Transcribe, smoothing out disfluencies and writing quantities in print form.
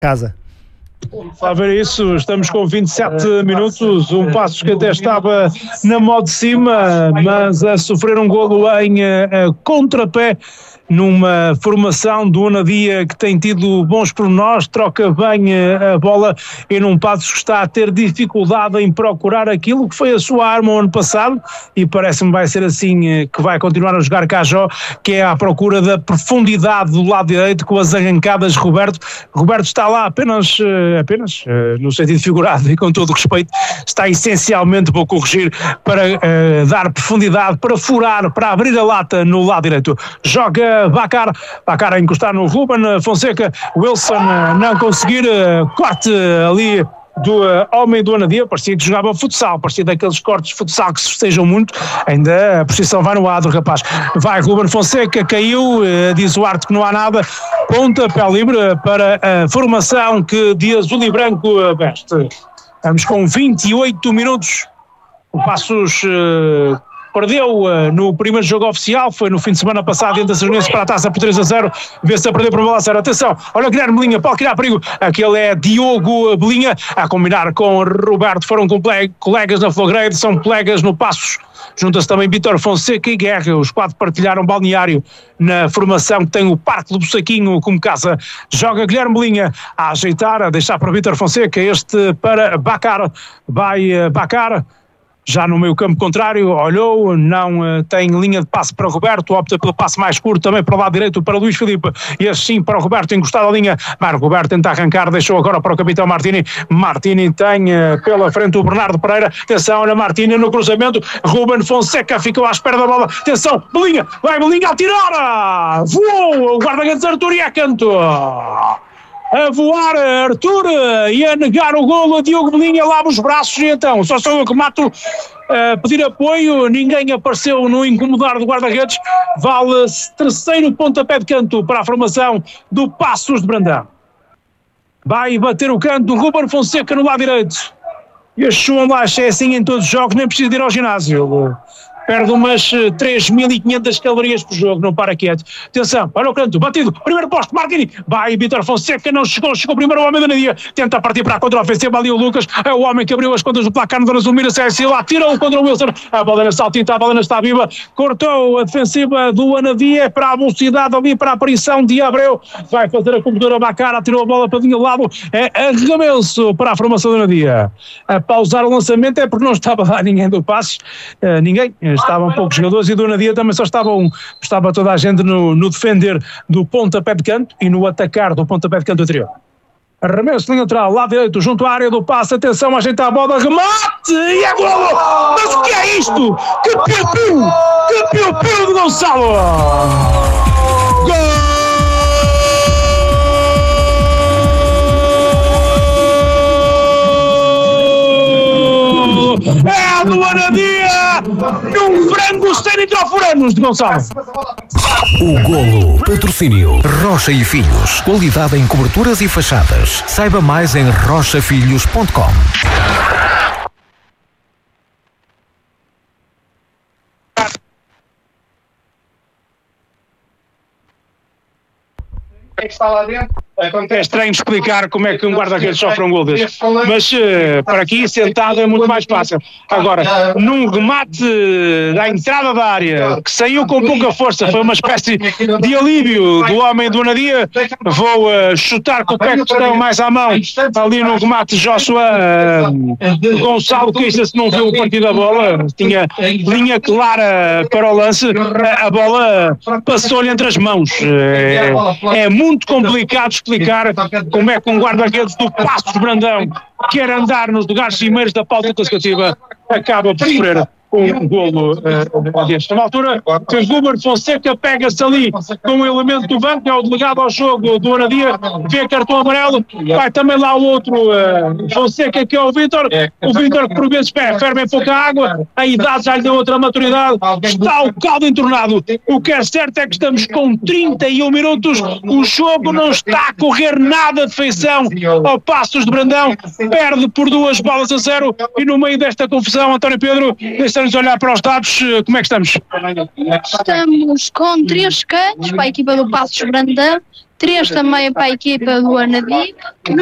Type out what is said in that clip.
Casa. A ver isso, estamos com 27 minutos, um Passos que até estava na mão de cima, mas a sofrer um golo em contrapé, numa formação do Anadia que tem tido bons pormenores, troca bem a bola, e num Passos que está a ter dificuldade em procurar aquilo que foi a sua arma o ano passado, e parece-me vai ser assim que vai continuar a jogar Cajó, que é à procura da profundidade do lado direito, com as arrancadas de Roberto. Roberto está lá apenas no sentido figurado e com todo o respeito, está essencialmente, vou corrigir, para dar profundidade, para furar, para abrir a lata no lado direito. Joga Bacar a encostar no Ruben Fonseca, Wilson não conseguir, corte ali do homem do Anadia, parecia que jogava futsal, parecia daqueles cortes de futsal que se festejam muito, ainda a posição vai no adro, rapaz. Vai Ruben Fonseca, caiu, diz o Arte que não há nada, ponta, pé livre para a formação que de azul e branco veste. Estamos com 28 minutos, o Passos perdeu no primeiro jogo oficial, foi no fim de semana passado diante da Serginense para a Taça por 3-0, vê-se a perder por bola a 0. Atenção, olha o Guilherme Belinha, pode criar perigo, aquele é Diogo Belinha, a combinar com Roberto, foram colegas na Flograde, são colegas no Passos, junta-se também Vítor Fonseca e Guerra, os quatro partilharam balneário na formação que tem o Parque do Bussaquinho como casa. Joga Guilherme Belinha a ajeitar, a deixar para Vítor Fonseca, este para Bacar, vai Bacar, já no meio campo contrário, olhou, não tem linha de passe para Roberto, opta pelo passe mais curto também para o lado direito para Luís Filipe, e assim para o Roberto encostado à linha, mas Roberto tenta arrancar, deixou agora para o capitão Martini tem pela frente o Bernardo Pereira, atenção, olha Martini no cruzamento, Ruben Fonseca ficou à espera da bola, atenção, Belinha, vai Belinha a tirar, voou o guarda-redes Arthur e a canto. A voar Arthur e a negar o golo a Diogo Belinha, lava os braços e então só sou eu que mato pedir apoio, ninguém apareceu no incomodar do guarda-redes, vale terceiro pontapé de canto para a formação do Passos de Brandão. Vai bater o canto do Ruben Fonseca no lado direito, e a João Lacha é assim em todos os jogos, nem precisa de ir ao ginásio. Perde umas 3.500 calorias por jogo, não para quieto. Atenção, para o canto, batido, primeiro posto, Martini, vai Vítor Fonseca, não chegou primeiro o homem da Nadia, tenta partir para a contra-ofensiva ali o Lucas, é o homem que abriu as contas do placar no Dona Zulmira, Cécil lá, tirou contra o Wilson, a Balena saltita, a Balena está viva, cortou a defensiva do Anadia para a velocidade ali, para a aparição de Abreu, vai fazer a cobertura Bacara, tirou a bola para o lado, é arremesso para a formação do Anadia. A pausar o lançamento é porque não estava lá ninguém do Passos, ninguém. Estavam poucos jogadores e do Anadia também só estava toda a gente no defender do pontapé de canto e no atacar do pontapé de canto anterior. Arremesso de linha lateral, lado direito, junto à área do passe, atenção, ajeita a bola, remate e é golo! Mas o que é isto? Que piu-piu de Gonçalo! Gol! É do Anadia, num frango sem nitrofuranos de Gonçalo. O golo, patrocínio Rocha e Filhos, qualidade em coberturas e fachadas. Saiba mais em rochafilhos.com. O que está lá dentro? É estranho explicar como é que um guarda-redes sofre um gol desse, mas para aqui sentado é muito mais fácil. Agora, num remate da entrada da área, que saiu com pouca força, foi uma espécie de alívio do homem do Anadia, vou chutar com o pé que estão mais à mão, ali no remate Joshua Gonçalo, que isso se não viu o partido da bola, tinha linha clara para o lance, a bola passou-lhe entre as mãos. É muito complicado explicar como é que um guarda-redes do Passos de Brandão quer andar nos lugares cimeiros da pauta classificativa, acaba por sofrer um golo deste. Na altura, fez Ruben Fonseca, pega-se ali com um elemento do banco, é o delegado ao jogo do Anadia, vê cartão amarelo, vai também lá o outro Fonseca, que é o Vítor que por vezes ferve em pouca água, a idade já lhe deu outra maturidade, está o caldo entornado. O que é certo é que estamos com 31 minutos, o jogo não está a correr nada de feição ao Passos de Brandão, perde por 2-0 e no meio desta confusão, António Pedro, deixa-nos olhar para os dados, como é que estamos? Estamos com 3 cantos para a equipa do Passos de Brandão, 3 também para a equipa do Anadim.